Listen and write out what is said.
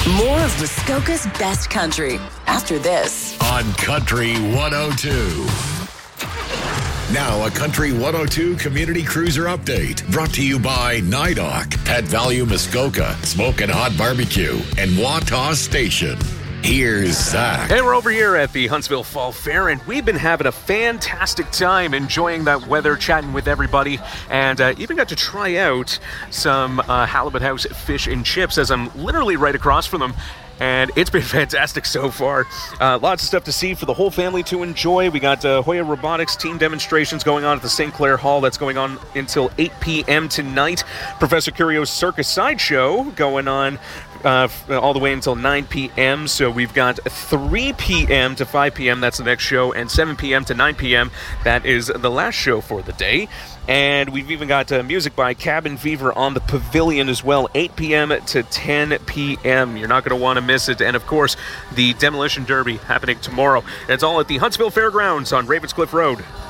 More of Muskoka's best country after this. On Country 102. Now, a Country 102 Community Cruiser update brought to you by NIDOC, Pet Value Muskoka, Smokin' Hot Barbecue, and Wataw Station. Here's Zach. Hey, we're over here at the Huntsville Fall Fair, and we've been having a fantastic time enjoying that weather, chatting with everybody, and even got to try out some Halibut House fish and chips as I'm literally right across from them. And it's been fantastic so far. Lots of stuff to see for the whole family to enjoy. We got Hoya Robotics team demonstrations going on at the St. Clair Hall. That's going on until 8 p.m. tonight. Professor Curio's Circus Sideshow going on all the way until 9 p.m. So we've got 3 p.m. to 5 p.m. That's the next show. And 7 p.m. to 9 p.m. That is the last show for the day. And we've even got music by Cabin Fever on the pavilion as well, 8 p.m. to 10 p.m. You're not going to want to miss it. And, of course, the Demolition Derby happening tomorrow. It's all at the Huntsville Fairgrounds on Ravenscliff Road.